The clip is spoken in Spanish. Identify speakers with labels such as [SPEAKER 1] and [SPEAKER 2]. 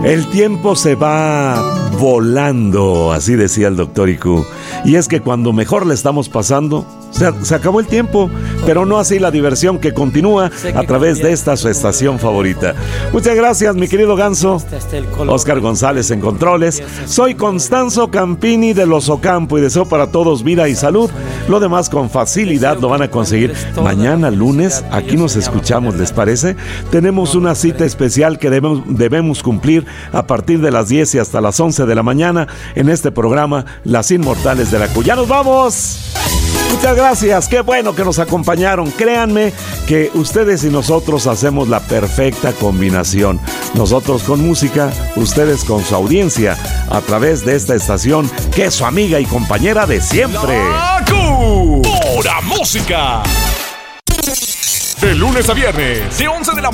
[SPEAKER 1] El tiempo se va volando, así decía el Dr. IQ. Y es que cuando mejor le estamos pasando, se acabó el tiempo, pero no así la diversión que continúa a través de esta su estación favorita. Muchas gracias, mi querido Ganso. Oscar González en controles. Soy Constanzo Campini de Los Ocampo y deseo para todos vida y salud. Lo demás con facilidad lo van a conseguir. Mañana lunes, aquí nos escuchamos, ¿les parece? Tenemos una cita especial que debemos cumplir a partir de las 10 y hasta las 11 de la mañana en este programa Las Inmortales de la Q. ¡Ya nos vamos! Muchas gracias, qué bueno que nos acompañaron. Créanme que ustedes y nosotros hacemos la perfecta combinación. Nosotros con música, ustedes con su audiencia, a través de esta estación que es su amiga y compañera de siempre.
[SPEAKER 2] La Q, pura música. De lunes a viernes, de 11 de la